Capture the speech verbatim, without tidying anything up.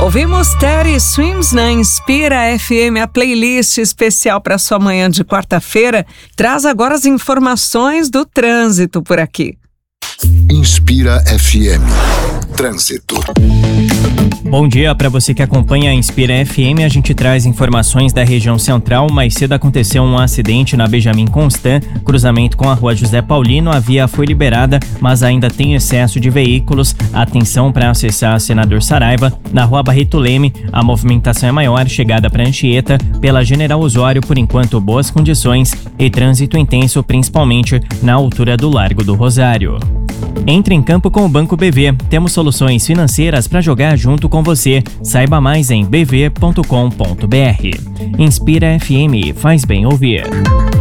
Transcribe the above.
Ouvimos Teddy Swims na Inspira F M, a playlist especial para sua manhã de quarta-feira. Traz agora as informações do trânsito por aqui. Inspira F M. Trânsito. Bom dia para você que acompanha a Inspira F M. A gente traz informações da região central. Mais cedo aconteceu um acidente na Benjamin Constant, cruzamento com a rua José Paulino. A via foi liberada, mas ainda tem excesso de veículos. Atenção para acessar a Senador Saraiva. Na rua Barreto Leme, a movimentação é maior, chegada para Anchieta. Pela General Osório, por enquanto, boas condições e trânsito intenso, principalmente na altura do Largo do Rosário. Entre em campo com o Banco B V. Temos soluções financeiras para jogar junto com você. Saiba mais em b v ponto com ponto b r. Inspira F M, faz bem ouvir.